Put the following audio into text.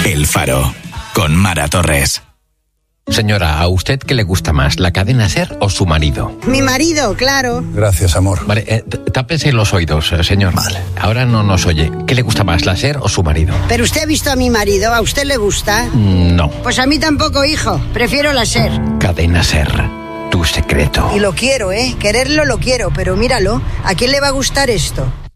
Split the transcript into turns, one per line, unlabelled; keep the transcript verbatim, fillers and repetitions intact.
El Faro, con Mara Torres.
Señora, ¿a usted qué le gusta más, la cadena SER o su marido?
Mi marido, claro.
Gracias, amor.
Vale, eh, tápese los oídos, eh, señor.
Vale.
Ahora no nos oye. ¿Qué le gusta más, la SER o su marido?
Pero usted ha visto a mi marido, ¿a usted le gusta?
Mm, no.
Pues a mí tampoco, hijo. Prefiero la SER.
Cadena SER, tu secreto.
Y lo quiero, ¿eh? Quererlo lo quiero, pero míralo. ¿A quién le va a gustar esto?